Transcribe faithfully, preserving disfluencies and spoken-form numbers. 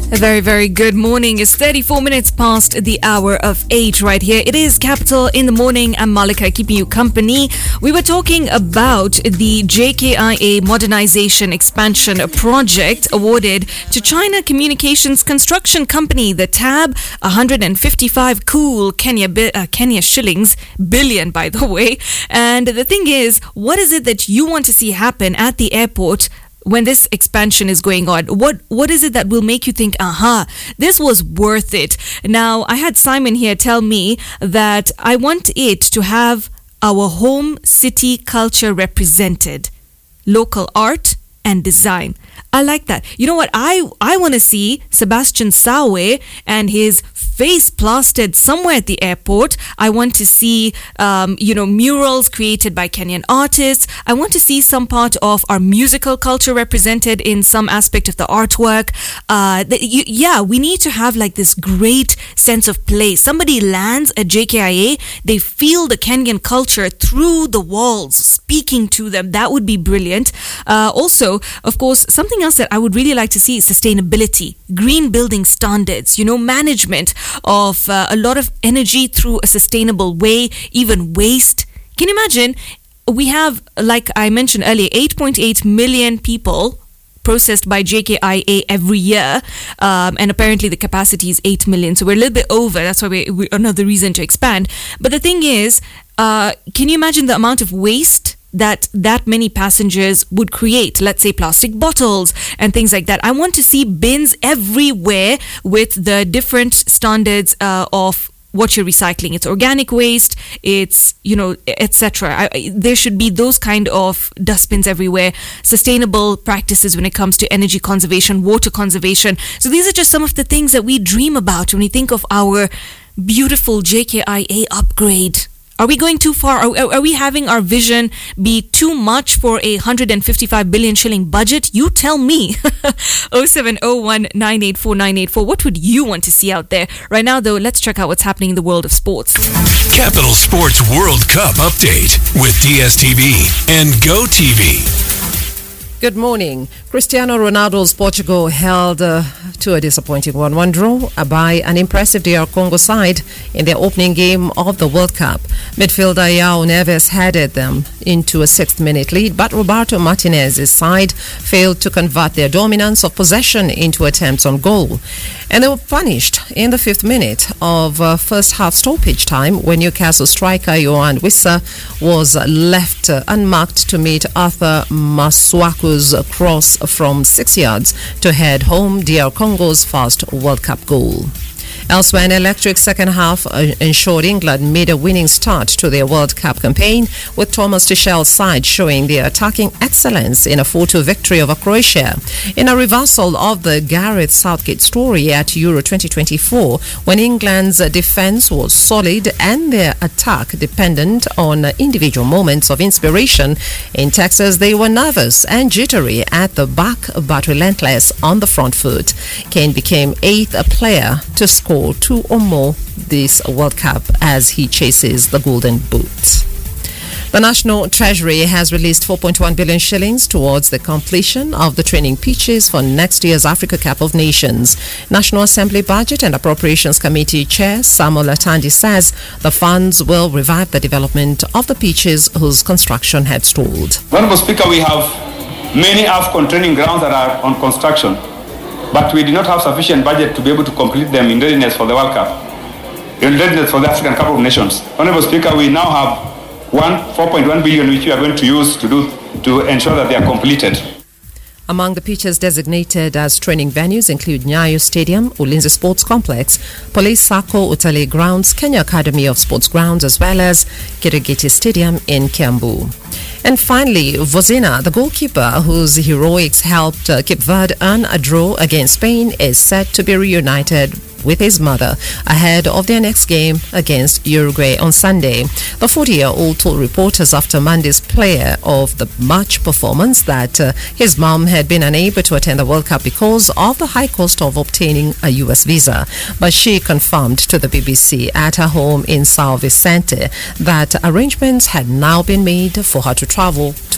A very, very good morning. It's thirty-four minutes past the hour of eight right here. It is Capital in the Morning. I'm Malika, keeping you company. We were talking about the J K I A Modernization Expansion Project awarded to China Communications Construction Company, the T A B, one hundred fifty-five cool Kenya, bi- uh, Kenya shillings, billion by the way. And the thing is, what is it that you want to see happen at the airport when this expansion is going on? What what is it that will make you think, aha, this was worth it? Now, I had Simon here tell me that I want it to have our home city culture represented, local art and design. I like that. You know what? I, I want to see Sebastian Sawe and his face plastered somewhere at the airport. I want to see, um, you know, murals created by Kenyan artists. I want to see some part of our musical culture represented in some aspect of the artwork. Uh, the, you, yeah, we need to have like this great sense of place. Somebody lands at J K I A, they feel the Kenyan culture through the walls, speaking to them. That would be brilliant. Uh, also, of course, something else that I would really like to see is sustainability, green building standards, you know, management of uh, a lot of energy through a sustainable way, even waste. Can you imagine? We have, like I mentioned earlier, eight point eight million people processed by J K I A every year, um, and apparently the capacity is eight million, so we're a little bit over. That's why we, we another reason to expand. But the thing is, uh, can you imagine the amount of waste that that many passengers would create? Let's say plastic bottles and things like that. I want to see bins everywhere with the different standards uh, of what you're recycling. It's organic waste, it's, you know, et cetera. There should be those kind of dustbins everywhere, sustainable practices when it comes to energy conservation, water conservation. So these are just some of the things that we dream about when we think of our beautiful J K I A upgrade. Are we going too far? Are, are we having our vision be too much for a one hundred fifty-five billion shilling budget? You tell me. oh seven oh one, nine eight four, nine eight four. What would you want to see out there? Right now, though, let's check out what's happening in the world of sports. Capital Sports World Cup update with D S T V and GoTV. Good morning. Cristiano Ronaldo's Portugal held uh, to a disappointing one one draw by an impressive D R Congo side in their opening game of the World Cup. Midfielder João Neves headed them into a sixth-minute lead, but Roberto Martinez's side failed to convert their dominance of possession into attempts on goal. And they were punished in the fifth minute of uh, first-half stoppage time when Newcastle striker Yohan Wissa was left uh, unmarked to meet Arthur Masuaku's cross from six yards to head home D R Congo's first World Cup goal. Elsewhere, an electric second half ensured England made a winning start to their World Cup campaign, with Thomas Tuchel's side showing their attacking excellence in a four two victory over Croatia. In a reversal of the Gareth Southgate story at Euro twenty twenty-four, when England's defence was solid and their attack dependent on individual moments of inspiration, in Texas they were nervous and jittery at the back but relentless on the front foot. Kane became eighth player to score two or more this World Cup as he chases the Golden Boot. The National Treasury has released four point one billion shillings towards the completion of the training pitches for next year's Africa Cup of Nations. National Assembly Budget and Appropriations Committee Chair Samuel Atandi says the funds will revive the development of the pitches whose construction had stalled. Honourable Speaker, we have many AFCON training grounds that are on construction, but we did not have sufficient budget to be able to complete them in readiness for the World Cup, in readiness for the African Cup of Nations. Honourable Speaker, we now have one four point one billion which we are going to use to do to ensure that they are completed. Among the pitches designated as training venues include Nyayo Stadium, Ulinzi Sports Complex, Police Sacco Utalii Grounds, Kenya Academy of Sports Grounds, as well as Kirigiti Stadium in Kiambu. And finally, Vozina, the goalkeeper whose heroics helped uh, Cape Verde earn a draw against Spain, is set to be reunited with his mother ahead of their next game against Uruguay on Sunday. The forty-year-old told reporters after Monday's player of the match performance that uh, his mom had been unable to attend the World Cup because of the high cost of obtaining a U S visa. But she confirmed to the B B C at her home in São Vicente that arrangements had now been made for her to travel to